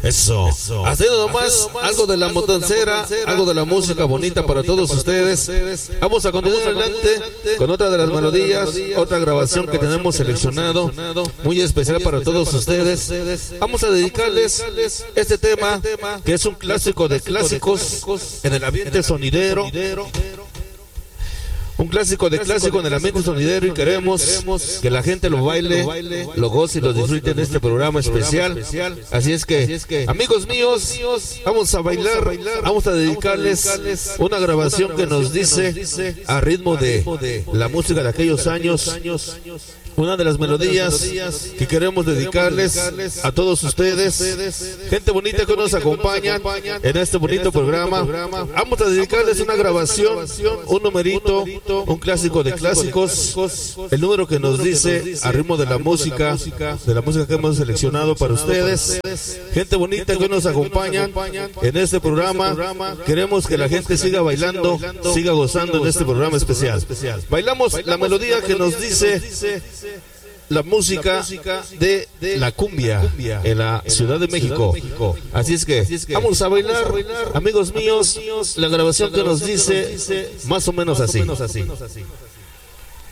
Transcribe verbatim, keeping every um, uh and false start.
Eso, haciendo nomás algo de la motoncera, algo de la música bonita para todos ustedes. Vamos a continuar adelante con otra de las melodías, otra grabación que tenemos seleccionado, muy especial para todos ustedes. Vamos a dedicarles este tema, que es un clásico de clásicos en el ambiente sonidero. Un clásico de clásico en el ambiente sonidero, y queremos que la gente lo baile, lo goce y lo disfrute en este programa especial. Así es que, amigos míos, vamos a bailar, vamos a dedicarles una grabación que nos dice a ritmo de la música de aquellos años. Una de las melodías que queremos dedicarles a todos ustedes, gente bonita que nos acompaña en este bonito programa. Vamos a dedicarles una grabación, un numerito, un clásico de clásicos, el número que nos dice a ritmo de la música, de la música que hemos seleccionado para ustedes. Gente bonita que nos acompaña en este programa. Queremos que la gente siga bailando, siga gozando en este programa especial. Bailamos la melodía que nos dice la música de la cumbia en la Ciudad de México. Así es que vamos a bailar, amigos míos, la grabación que nos dice más o menos así.